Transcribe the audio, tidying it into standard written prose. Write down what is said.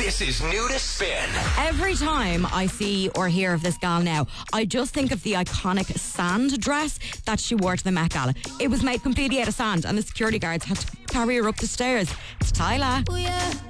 This is New to Spin. Every time I see or hear of this gal now, I just think of the iconic sand dress that she wore to the Met Gala. It was made completely out of sand and the security guards had to carry her up the stairs. It's Tyla. Oh yeah.